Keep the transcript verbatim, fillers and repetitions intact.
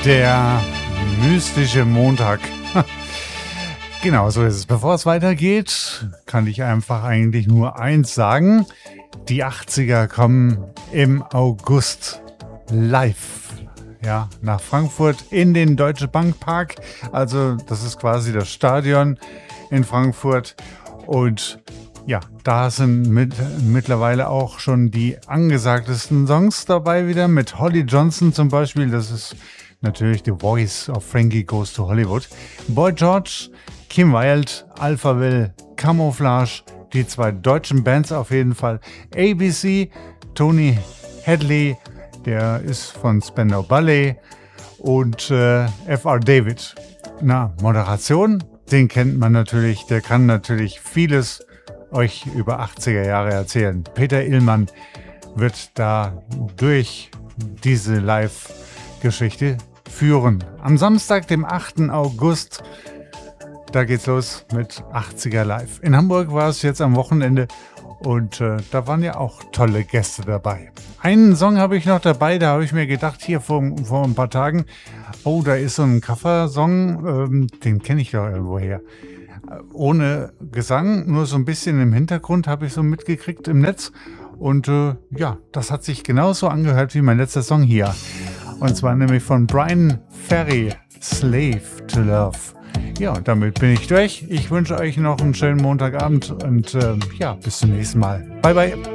Der mystische Montag. Genau, so ist es. Bevor es weitergeht, kann ich einfach eigentlich nur eins sagen. Die achtziger kommen im August live, ja, nach Frankfurt in den Deutsche Bank Park. Also das ist quasi das Stadion in Frankfurt. Und ja, da sind mit, mittlerweile auch schon die angesagtesten Songs dabei wieder. Mit Holly Johnson zum Beispiel. Das ist natürlich The Voice of Frankie Goes to Hollywood. Boy George, Kim Wilde, Alphaville, Camouflage, die zwei deutschen Bands auf jeden Fall. A B C, Tony Hadley, der ist von Spandau Ballet, und äh, F R David. Na, Moderation, den kennt man natürlich, der kann natürlich vieles euch über achtziger Jahre erzählen. Peter Illmann wird da durch diese Live-Geschichte führen. Am Samstag, dem achten August, da geht's los mit achtziger Live. In Hamburg war es jetzt am Wochenende und äh, da waren ja auch tolle Gäste dabei. Einen Song habe ich noch dabei, da habe ich mir gedacht, hier vor, vor ein paar Tagen, oh, da ist so ein Cover-Song, ähm, den kenne ich doch irgendwoher. Ohne Gesang, nur so ein bisschen im Hintergrund habe ich so mitgekriegt im Netz. Und äh, ja, das hat sich genauso angehört wie mein letzter Song hier. Und zwar nämlich von Brian Ferry, Slave to Love. Ja, und damit bin ich durch. Ich wünsche euch noch einen schönen Montagabend und äh, ja, bis zum nächsten Mal. Bye, bye.